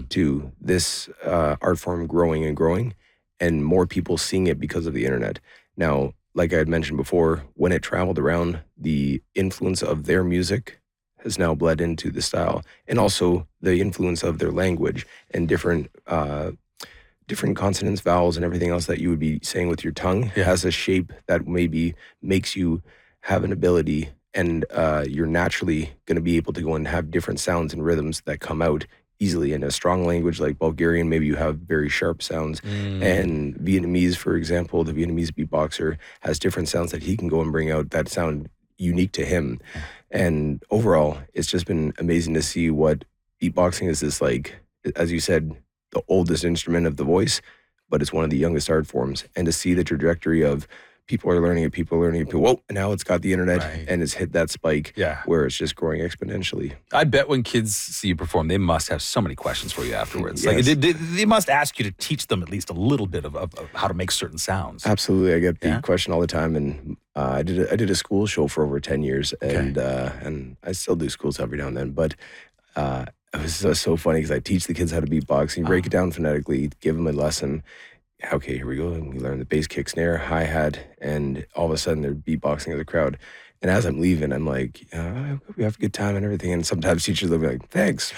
to this art form growing and growing, and more people seeing it because of the internet. Now, like I had mentioned before, when it traveled around, the influence of their music has now bled into the style, and also the influence of their language and different consonants, vowels, and everything else that you would be saying with your tongue has a shape that maybe makes you have an ability, and you're naturally going to be able to go and have different sounds and rhythms that come out easily. In a strong language like Bulgarian, maybe you have very sharp sounds. And Vietnamese, for example, the Vietnamese beatboxer has different sounds that he can go and bring out that sound unique to him. And overall, it's just been amazing to see what beatboxing is, this, like, as you said, the oldest instrument of the voice, but it's one of the youngest art forms. And to see the trajectory of people are learning it, whoa, and now it's got the internet and it's hit that spike where it's just growing exponentially. I bet when kids see you perform, they must have so many questions for you afterwards. Like they must ask you to teach them at least a little bit of how to make certain sounds. Absolutely. I get the question all the time, and I did a school show for over 10 years, and I still do schools every now and then, but it was so funny because I teach the kids how to beatbox, and break it down phonetically, give them a lesson. Okay, here we go. And we learn the bass, kick, snare, hi-hat, and all of a sudden they're beatboxing as a crowd. And as I'm leaving, I'm like, we have a good time and everything. And sometimes teachers will be like, thanks.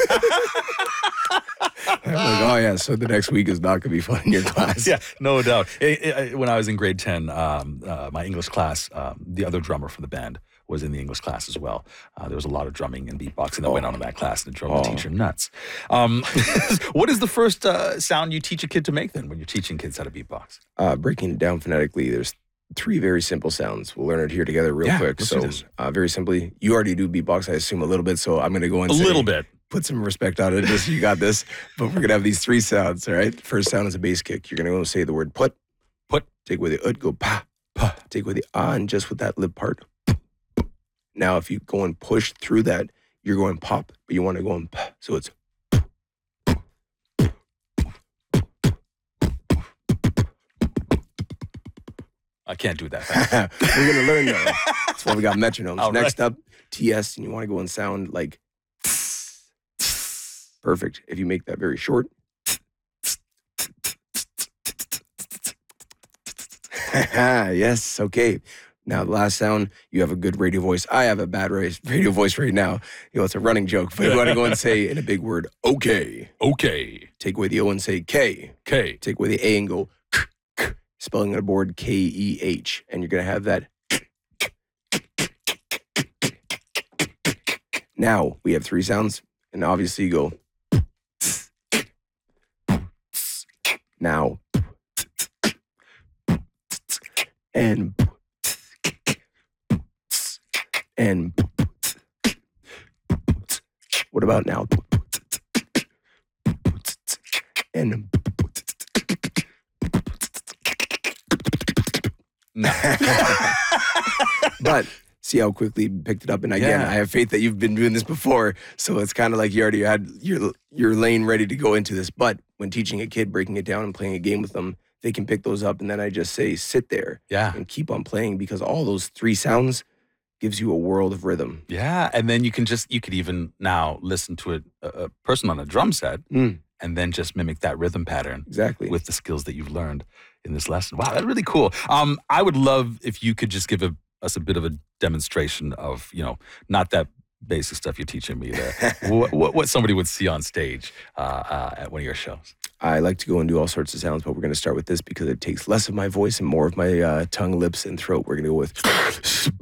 I'm like, oh yeah, so the next week is not going to be fun in your class. Yeah, no doubt. When I was in grade 10, my English class, the other drummer for the band was in the English class as well. There was a lot of drumming and beatboxing that went on in that class, and it drove the teacher nuts. What is the first sound you teach a kid to make then when you're teaching kids how to beatbox? Breaking it down phonetically, there's 3 very simple sounds. We'll learn it here together real quick. So very simply, you already do beatbox, I assume, a little bit, so I'm going to go and little bit. Put some respect on it, just so you got this. But we're going to have these 3 sounds, all right? First sound is a bass kick. You're going to go and say the word put. Put. Take away the ut, go pa. Pa. Take away the and just with that lip part. Now, if you go and push through that, you're going pop, but you want to go and pa. So it's I can't do that. We're going to learn though. That's why we got metronomes. Next up, TS, and you want to go and sound like perfect. If you make that very short. Yes, okay. Now, the last sound, you have a good radio voice. I have a bad radio voice right now. It's a running joke. But you want to go and say in a big word, okay. Okay. Take away the O and say K. K. Take away the A and go K. Spelling on a board K-E-H. And you're going to have that. Now, we have 3 sounds. And obviously you go. Now. And what about now? And no. But see how quickly you picked it up. And again, I have faith that you've been doing this before. So it's kind of like you already had your lane ready to go into this. But when teaching a kid, breaking it down and playing a game with them, they can pick those up. And then I just say, sit there and keep on playing, because all those 3 sounds gives you a world of rhythm. Yeah, and then you could even now listen to a person on a drum set and then just mimic that rhythm pattern. Exactly. With the skills that you've learned in this lesson. Wow, that's really cool. I would love if you could just give us a bit of a demonstration of, not that basic stuff you're teaching me there. what somebody would see on stage at one of your shows. I like to go and do all sorts of sounds, but we're going to start with this because it takes less of my voice and more of my tongue, lips, and throat. We're going to go with